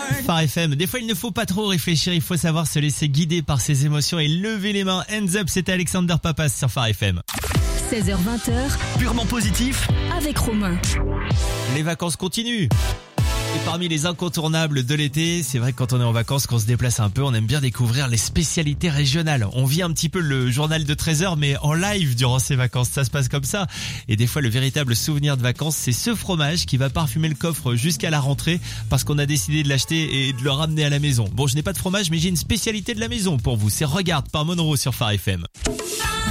Phare FM. Des fois, il ne faut pas trop réfléchir, il faut savoir se laisser guider par ses émotions et lever les mains. Hands up, c'était Alexander Papas sur Phare FM. 16h20, Purement positif. avec Romain. Les vacances continuent. Et parmi les incontournables de l'été, c'est vrai que quand on est en vacances, qu'on se déplace un peu, on aime bien découvrir les spécialités régionales. On vit un petit peu le journal de 13h, mais en live durant ces vacances, ça se passe comme ça. Et des fois, le véritable souvenir de vacances, c'est ce fromage qui va parfumer le coffre jusqu'à la rentrée parce qu'on a décidé de l'acheter et de le ramener à la maison. Bon, je n'ai pas de fromage, mais j'ai une spécialité de la maison pour vous. C'est Regarde par Monroe sur Phare FM.